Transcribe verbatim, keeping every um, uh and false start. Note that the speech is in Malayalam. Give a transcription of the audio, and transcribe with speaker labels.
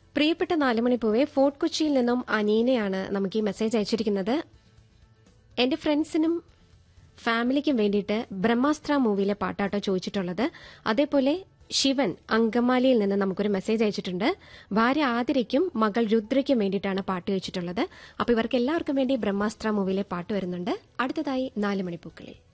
Speaker 1: പ്രിയപ്പെട്ട നാലുമണിപ്പൂവെ, ഫോർട്ട് കൊച്ചിയിൽ നിന്നും അനീനയാണ് നമുക്ക് ഈ മെസ്സേജ് അയച്ചിരിക്കുന്നത്. എന്റെ ഫ്രണ്ട്സിനും ഫാമിലിക്കും വേണ്ടിയിട്ട് ബ്രഹ്മാസ്ത്ര മൂവിയിലെ പാട്ടാട്ടോ ചോദിച്ചിട്ടുള്ളത്. അതേപോലെ ശിവൻ അങ്കമാലിയിൽ നിന്ന് നമുക്കൊരു മെസ്സേജ് അയച്ചിട്ടുണ്ട്. ഭാര്യ ആതിരയ്ക്കും മകൾ രുദ്രയ്ക്കും വേണ്ടിയിട്ടാണ് പാട്ട് ചോദിച്ചിട്ടുള്ളത്. അപ്പോൾ ഇവർക്ക് എല്ലാവർക്കും വേണ്ടി ബ്രഹ്മാസ്ത്ര മൂവിയിലെ പാട്ട് വരുന്നുണ്ട്. അടുത്തതായി നാലുമണിപ്പൂക്കളിൽ